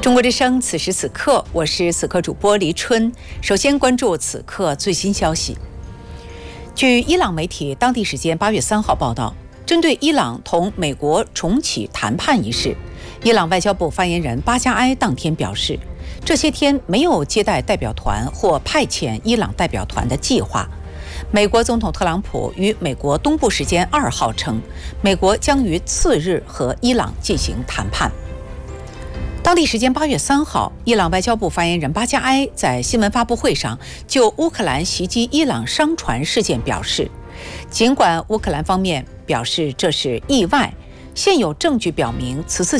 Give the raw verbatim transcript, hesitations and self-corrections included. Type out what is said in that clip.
中国之声，此时此刻，我是此刻主播黎春。首先关注此刻最新消息。据伊朗媒体当地时间八月三号报道，针对伊朗同美国重启谈判一事，伊朗外交部发言人巴加埃当天表示，这些天没有接待代表团或派遣伊朗代表团的计划。美国总统特朗普于美国东部时间二号称，美国将于次日和伊朗进行谈判。当地时间八月三号，伊朗外交部发言人巴加埃在新闻发布会上就乌克兰袭击伊朗商船事件表示，尽管乌克兰方面表示这是意外，现有证据表明此次